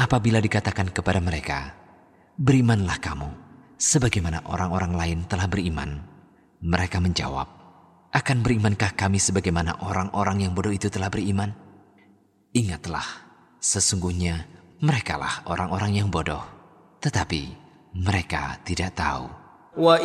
apabila dikatakan kepada mereka, "Berimanlah kamu, sebagaimana orang-orang lain telah beriman," mereka menjawab, "Akan berimankah kami sebagaimana orang-orang yang bodoh itu telah beriman?" Ingatlah, sesungguhnya merekalah orang-orang yang bodoh, tetapi mereka tidak tahu.